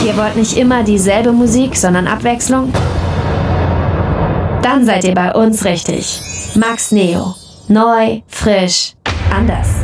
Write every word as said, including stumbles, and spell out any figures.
Ihr wollt nicht immer dieselbe Musik, sondern Abwechslung? Dann seid ihr bei uns richtig. Max Neo. Neu, frisch, anders.